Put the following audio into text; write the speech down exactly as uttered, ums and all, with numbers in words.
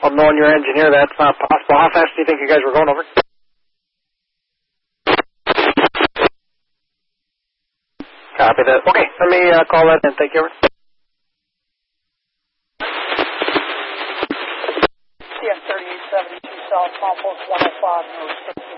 Well, knowing your engineer, that's not possible. How fast do you think you guys were going over? Copy that. Okay, let me uh, call that in. Thank you. Over. C M thirty-eight seventy-two South, Compost one oh five, North six.